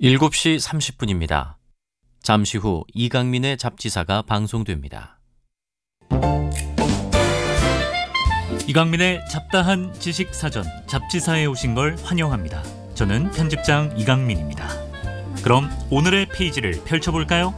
7시 30분입니다. 잠시 후 이강민의 잡지사가 방송됩니다. 이강민의 잡다한 지식사전 잡지사에 오신 걸 환영합니다. 저는 편집장 이강민입니다. 그럼 오늘의 페이지를 펼쳐볼까요?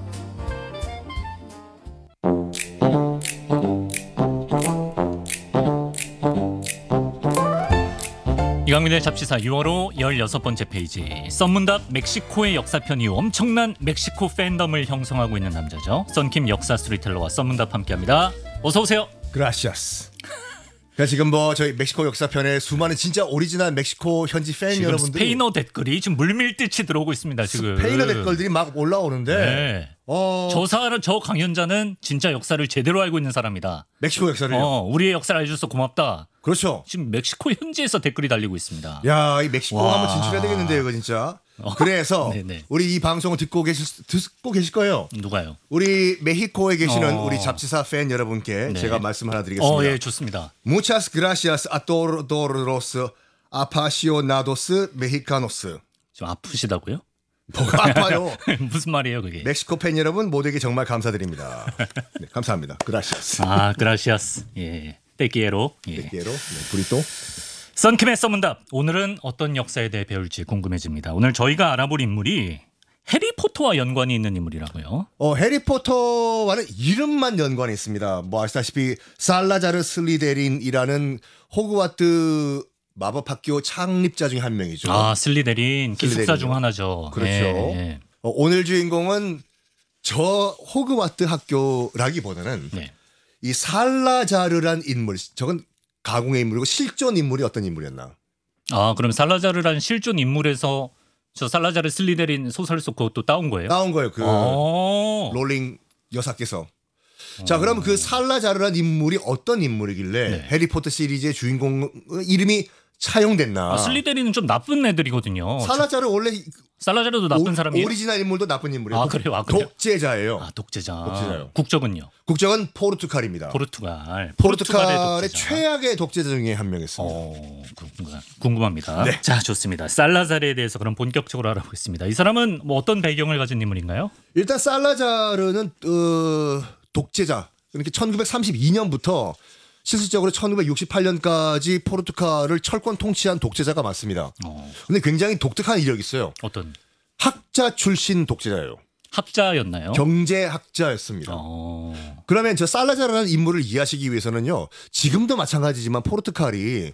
이강민의 잡지사 6월호 16번째 페이지. 썬문답 멕시코의 역사편 이후 엄청난 멕시코 팬덤을 형성하고 있는 남자죠. 썬킴 역사 스토리텔러와 썬문답 함께합니다. 어서 오세요. 그라시아스. 그러니까 지금 저희 멕시코 역사편에 수많은 진짜 오리지널 멕시코 현지 팬 지금 여러분들이 스페인어 댓글이 지금 물밀듯이 들어오고 있습니다. 지금 스페인어 댓글들이 막 올라오는데 네. 저 강연자는 진짜 역사를 제대로 알고 있는 사람이다. 멕시코 역사를요. 우리의 역사를 알려줘서 고맙다. 그렇죠. 지금 멕시코 현지에서 댓글이 달리고 있습니다. 야, 이 멕시코 와. 한번 진출해야 되겠는데요, 이거 진짜. 그래서 네네. 우리 이 방송을 듣고 계실 거예요. 누가요? 우리 메xi코에 계시는 우리 잡지사 팬 여러분께 네. 제가 말씀 하나 드리겠습니다. 예, 좋습니다. Muchas gracias a todos los apasionados mexicanos. 좀 아프시다고요? 뭐가 아파요? 무슨 말이에요, 그게? 멕시코 팬 여러분 모두에게 정말 감사드립니다. 네, 감사합니다. 그라시아스. 그라시아스. 예. 떼끼에로. 예. quiero. 네, 브리또. 썬킴의 썬문답. 오늘은 어떤 역사에 대해 배울지 궁금해집니다. 오늘 저희가 알아볼 인물이 해리포터와 연관이 있는 인물이라고요. 해리포터와는 이름만 연관이 있습니다. 뭐 아시다시피 살라자르 슬리데린이라는 호그와트 마법학교 창립자 중에 한 명이죠. 슬리데린 기숙사 슬리데린이요. 중 하나죠. 그렇죠. 예. 오늘 주인공은 저 호그와트 학교라기보다는 네. 이 살라자르란 인물, 저건 가공의 인물이고 실존 인물이 어떤 인물이었나? 그럼 살라자르라는 실존 인물에서 저 살라자르 슬리데린 소설 속 그것도 따온 거예요? 나온 거예요. 그 롤링 여사께서. 자, 그럼 그 살라자르란 인물이 어떤 인물이길래 네. 해리포터 시리즈의 주인공 이름이 차용됐나? 슬리데린은 좀 나쁜 애들이거든요. 살라자르 원래 살라자르도 나쁜 사람이에요? 오리지널 인물도 나쁜 인물이에요. 그래요? 독재자예요. 독재자요. 국적은요? 국적은 포르투갈입니다. 포르투갈의 포르투갈의 독재자. 최악의 독재자 중에 한 명이었습니다. 궁금합니다. 네. 자, 좋습니다. 살라자르에 대해서 그럼 본격적으로 알아보겠습니다. 이 사람은 뭐 어떤 배경을 가진 인물인가요? 일단 살라자르는 독재자. 그러니까 1932년부터 실질적으로 1968년까지 포르투갈을 철권 통치한 독재자가 맞습니다. 근데 굉장히 독특한 이력이 있어요. 어떤 학자 출신 독재자예요. 학자였나요? 경제학자였습니다. 그러면 저 살라자르라는 인물을 이해하시기 위해서는요. 지금도 마찬가지지만 포르투갈이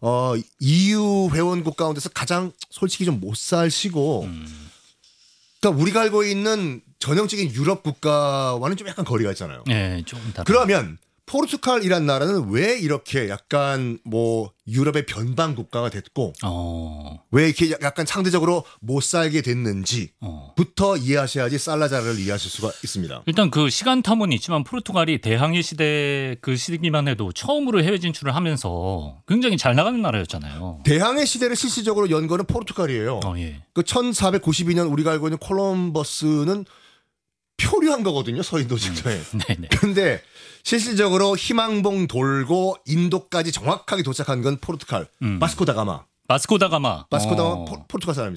EU 회원국 가운데서 가장 솔직히 좀 못 살시고 그러니까 우리가 알고 있는 전형적인 유럽 국가와는 좀 약간 거리가 있잖아요. 네, 조금 다. 그러면 포르투갈이란 나라는 왜 이렇게 약간 뭐 유럽의 변방 국가가 됐고 왜 이렇게 약간 상대적으로 못 살게 됐는지부터 이해하셔야지 살라자르를 이해하실 수가 있습니다. 일단 그 시간 텀은 있지만 포르투갈이 대항해 시대 그 시기만 해도 처음으로 해외 진출을 하면서 굉장히 잘 나가는 나라였잖아요. 대항해 시대를 실질적으로 연 거는 포르투갈이에요. 예. 그 1492년 우리가 알고 있는 콜럼버스는 표류한 거거든요. 서인도 직전에. 네네. 근데 실질적으로 희망봉 돌고 인도까지 정확하게 도착한 건 포르투갈. 바스코 다가마. 바스코 다가마. 포르투갈 사람이죠.